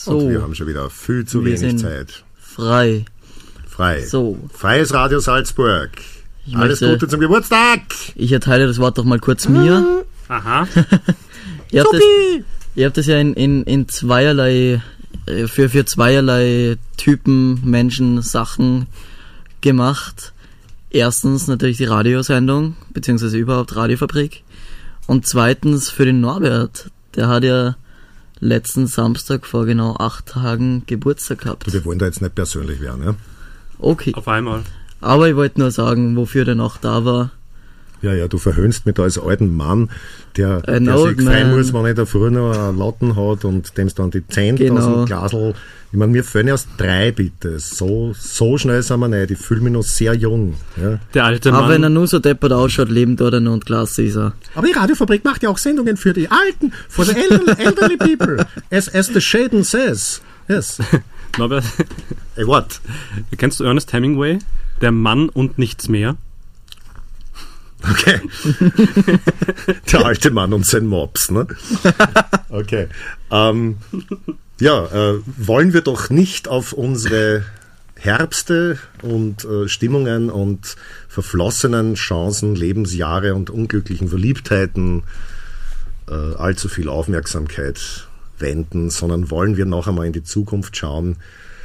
So. Und wir haben schon wieder viel zu Wir wenig sind Zeit. Frei. So. Freies Radio Salzburg. Alles Gute zum Geburtstag! Ich erteile das Wort doch mal kurz mir. Aha. Ihr habt das ja in zweierlei, für zweierlei Typen, Menschen, Sachen gemacht. Erstens natürlich die Radiosendung, beziehungsweise überhaupt Radiofabrik. Und zweitens für den Norbert. Der hat ja letzten Samstag vor genau 8 Tagen Geburtstag gehabt. Wir wollen da jetzt nicht persönlich werden, ja? Okay. Auf einmal. Aber ich wollte nur sagen, wofür der noch da war. Ja, du verhöhnst mich da als alten Mann, der sich old freuen man. muss, wenn er da früher noch einen Latten hat und dem dann die 10 aus dem Glasl. Ich meine, wir fallen erst 3, bitte. So schnell sind wir nicht. Ich fühle mich noch sehr jung. Ja. Der alte Mann. Aber wenn er nur so deppert ausschaut, leben dort und klasse ist er. Aber die Radiofabrik macht ja auch Sendungen für die Alten, for the elderly people. As the Shaden says. Yes. Norbert, Hey, what? kennst du Ernest Hemingway? Der Mann und nichts mehr. Okay. Der alte Mann und sein Mops, ne? Okay. Wollen wir doch nicht auf unsere Herbste und Stimmungen und verflossenen Chancen, Lebensjahre und unglücklichen Verliebtheiten allzu viel Aufmerksamkeit wenden, sondern wollen wir noch einmal in die Zukunft schauen.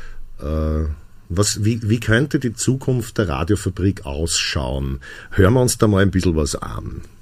Wie könnte die Zukunft der Radiofabrik ausschauen? Hören wir uns da mal ein bisschen was an.